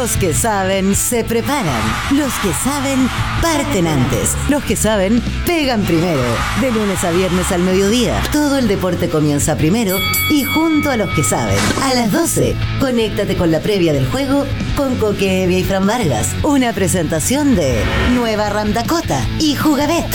Los que saben se preparan. Los que saben parten antes. Los que saben pegan primero. De lunes a viernes al mediodía. Todo el deporte comienza primero y junto a los que saben. A las 12, conéctate con la previa del juego con Coque Evia y Fran Vargas. Una presentación de Nueva Ram Dakota y Jugabet.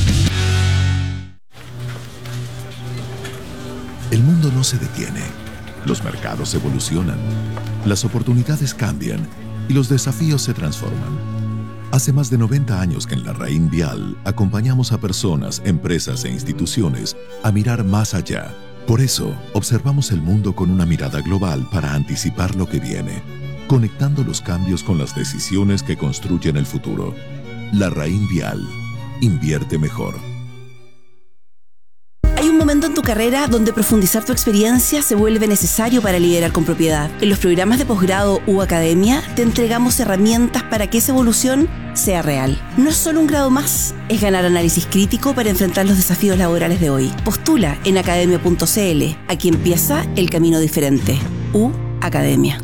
El mundo no se detiene. Los mercados evolucionan. Las oportunidades cambian y los desafíos se transforman. Hace más de 90 años que en la Raín Vial acompañamos a personas, empresas e instituciones a mirar más allá. Por eso, observamos el mundo con una mirada global para anticipar lo que viene, conectando los cambios con las decisiones que construyen el futuro. La Raín Vial. Invierte mejor. Hay un momento en tu carrera donde profundizar tu experiencia se vuelve necesario para liderar con propiedad. En los programas de posgrado u academia te entregamos herramientas para que esa evolución sea real. No es solo un grado más, es ganar análisis crítico para enfrentar los desafíos laborales de hoy. Postula en academia.cl. Aquí empieza el camino diferente. U Academia.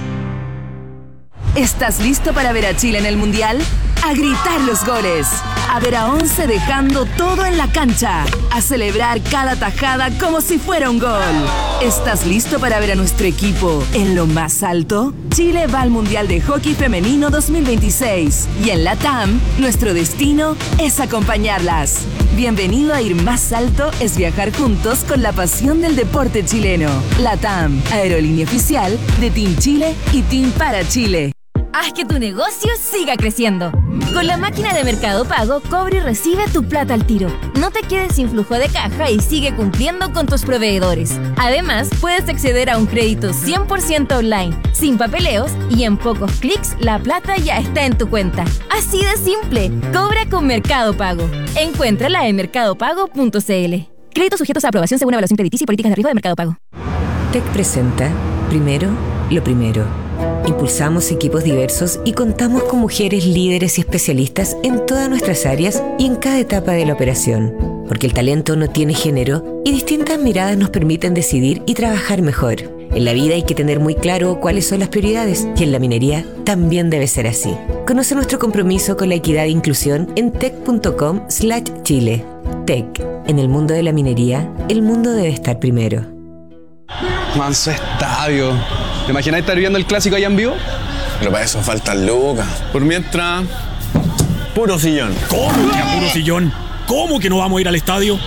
¿Estás listo para ver a Chile en el Mundial? A gritar los goles, a ver a 11 dejando todo en la cancha, a celebrar cada tajada como si fuera un gol. ¿Estás listo para ver a nuestro equipo en lo más alto? Chile va al Mundial de Hockey Femenino 2026 y en la TAM, nuestro destino es acompañarlas. Bienvenido a Ir Más Alto es viajar juntos con la pasión del deporte chileno. La TAM, aerolínea oficial de Team Chile y Team para Chile. Haz que tu negocio siga creciendo. Con la máquina de Mercado Pago, cobra y recibe tu plata al tiro. No te quedes sin flujo de caja y sigue cumpliendo con tus proveedores. Además, puedes acceder a un crédito 100% online, sin papeleos y en pocos clics la plata ya está en tu cuenta. Así de simple. Cobra con Mercado Pago. Encuéntrala en mercadopago.cl. Créditos sujetos a aprobación según evaluación crediticia y políticas de riesgo de Mercado Pago. TEC presenta Primero, lo primero. Impulsamos equipos diversos y contamos con mujeres líderes y especialistas en todas nuestras áreas y en cada etapa de la operación. Porque el talento no tiene género y distintas miradas nos permiten decidir y trabajar mejor. En la vida hay que tener muy claro cuáles son las prioridades y en la minería también debe ser así. Conoce nuestro compromiso con la equidad e inclusión en tec.com/Chile. TEC. En el mundo de la minería, el mundo debe estar primero. Manso estadio. ¿Te imaginas estar viendo el clásico allá en vivo? Pero para eso faltan lucas. Por mientras, puro sillón. ¿Cómo que a puro sillón? ¿Cómo que no vamos a ir al estadio?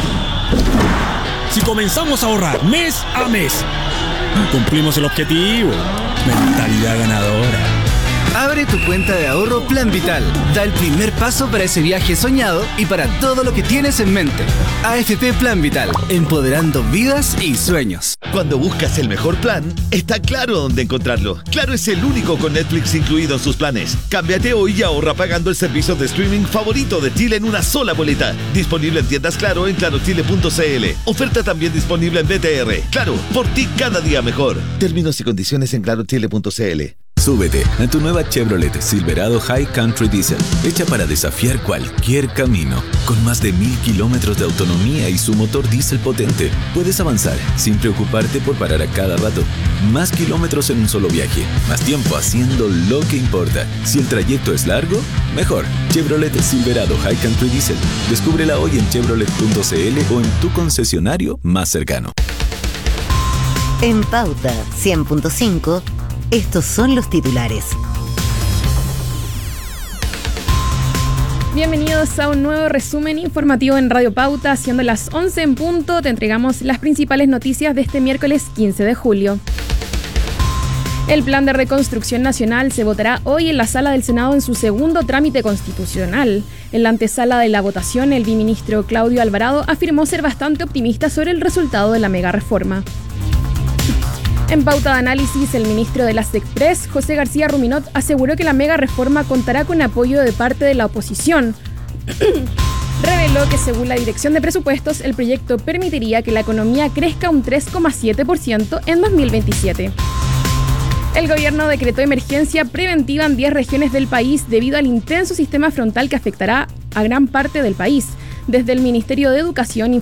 Si comenzamos a ahorrar mes a mes, cumplimos el objetivo. Mentalidad ganadora. Abre tu cuenta de ahorro Plan Vital. Da el primer paso para ese viaje soñado y para todo lo que tienes en mente. AFP Plan Vital, empoderando vidas y sueños. Cuando buscas el mejor plan, está Claro dónde encontrarlo. Claro es el único con Netflix incluido en sus planes. Cámbiate hoy y ahorra pagando el servicio de streaming favorito de Chile en una sola boleta. Disponible en tiendas Claro en clarochile.cl. Oferta también disponible en BTR. Claro, por ti cada día mejor. Términos y condiciones en clarochile.cl. Súbete a tu nueva Chevrolet Silverado High Country Diesel, hecha para desafiar cualquier camino. Con más de 1000 kilómetros de autonomía y su motor diésel potente, puedes avanzar sin preocuparte por parar a cada rato. Más kilómetros en un solo viaje, más tiempo haciendo lo que importa. Si el trayecto es largo, mejor. Chevrolet Silverado High Country Diesel. Descúbrela hoy en chevrolet.cl o en tu concesionario más cercano. En Pauta 100.5, estos son los titulares. Bienvenidos a un nuevo resumen informativo en Radio Pauta. Siendo las 11 en punto, te entregamos las principales noticias de este miércoles 15 de julio. El Plan de Reconstrucción Nacional se votará hoy en la Sala del Senado en su segundo trámite constitucional. En la antesala de la votación, el viceministro Claudio Alvarado afirmó ser bastante optimista sobre el resultado de la mega reforma. En pauta de análisis, el ministro de la SECPRES, José García Ruminot, aseguró que la mega reforma contará con apoyo de parte de la oposición. Reveló que según la Dirección de Presupuestos, el proyecto permitiría que la economía crezca un 3,7% en 2027. El gobierno decretó emergencia preventiva en 10 regiones del país debido al intenso sistema frontal que afectará a gran parte del país. Desde el Ministerio de Educación